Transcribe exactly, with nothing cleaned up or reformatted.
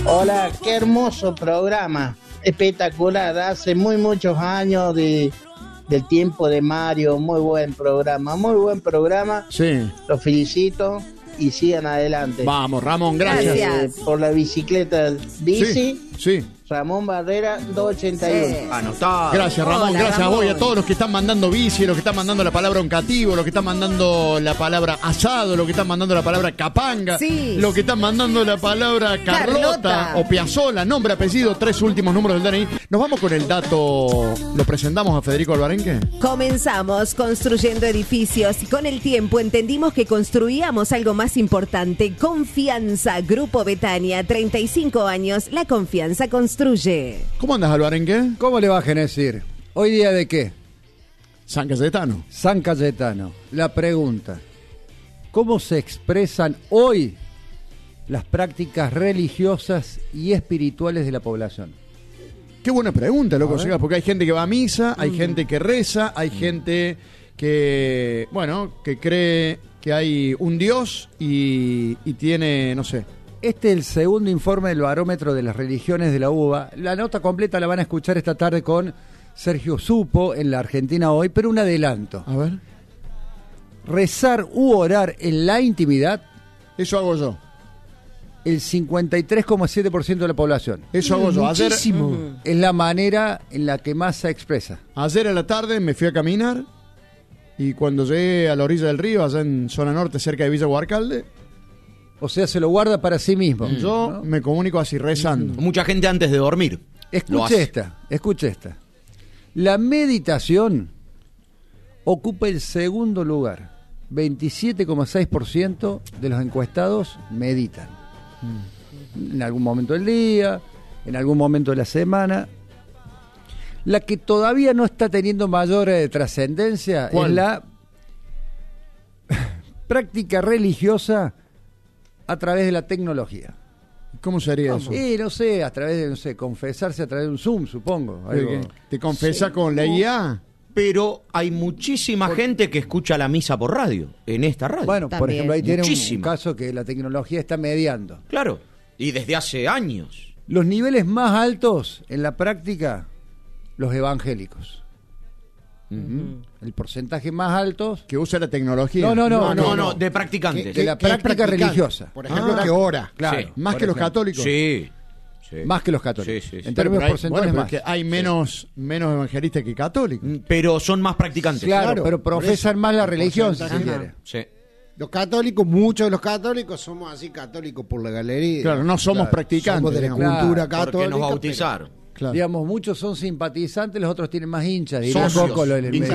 Hola, qué hermoso programa, espectacular, hace muy muchos años de, del tiempo de Mario, muy buen programa, muy buen programa, sí. Los felicito y sigan adelante. Vamos, Ramón, gracias. Eh, por la bicicleta bici, sí, sí. Ramón Barrera, doscientos ochenta y uno. Anotado. Gracias, Ramón. Hola, gracias Ramón. A vos y a todos los que están mandando bici, los que están mandando la palabra oncativo, los que están mandando la palabra asado, los que están mandando la palabra capanga, sí. Los que están mandando la palabra Carlota, Carlota. O Piazzola, nombre, apellido, tres últimos números del D N I. Nos vamos con el dato. ¿Lo presentamos a Federico Alvarenque? Comenzamos construyendo edificios y con el tiempo entendimos que construíamos algo más importante. Confianza. Grupo Betania, treinta y cinco años. La confianza construye. ¿Cómo andas, Alvarenque? ¿Cómo le va a Genecir? ¿Hoy día de qué? San Cayetano. San Cayetano. La pregunta: ¿cómo se expresan hoy las prácticas religiosas y espirituales de la población? Qué buena pregunta, loco, porque hay gente que va a misa, hay mm. gente que reza, hay mm. gente que, bueno, que cree que hay un Dios y, y tiene, no sé... Este es el segundo informe del barómetro de las religiones de la U B A. La nota completa la van a escuchar esta tarde con Sergio Supo en La Argentina Hoy, pero un adelanto. A ver. Rezar u orar en la intimidad. Eso hago yo. El cincuenta y tres coma siete por ciento de la población. Eso hago yo. Ayer, uh-huh. Es la manera en la que más se expresa. Ayer a la tarde me fui a caminar y cuando llegué a la orilla del río, allá en zona norte, cerca de Villa Huarcalde, o sea, se lo guarda para sí mismo. Mm. Yo ¿no? me comunico así, rezando. Mucha gente antes de dormir. Escuche esta, escuche esta. La meditación ocupa el segundo lugar. veintisiete coma seis por ciento de los encuestados meditan. Mm. En algún momento del día, en algún momento de la semana. La que todavía no está teniendo mayor eh, trascendencia es la práctica religiosa a través de la tecnología. ¿Cómo sería eso? Sí, no sé, a través de, no sé, confesarse a través de un Zoom, supongo. Algo. ¿Te confesa sí. con la I A? Pero hay muchísima por... gente que escucha la misa por radio, en esta radio. Bueno, también. Por ejemplo, ahí tiene Muchísimo. un caso que la tecnología está mediando. Claro, y desde hace años. Los niveles más altos en la práctica, los evangélicos. Uh-huh. El porcentaje más alto que usa la tecnología. No, no, no, no, no, no, no de practicantes. Que, de la práctica religiosa. Por ejemplo, ah, que ora. Claro, sí. Más que ejemplo. los católicos. Sí. sí. Más que los católicos. Sí, sí, sí. En términos hay, porcentuales bueno, más. Porque hay menos, sí. menos evangelistas que católicos. Pero son más practicantes. Claro, claro pero profesan más la religión, si se quiere. Sí. Los católicos, muchos de los católicos somos así católicos por la galería. Claro, no somos claro, practicantes. Somos de la digamos. cultura claro, católica. Porque nos bautizaron. Claro. Digamos, muchos son simpatizantes, los otros tienen más hinchas. Socios. Poco lo, el,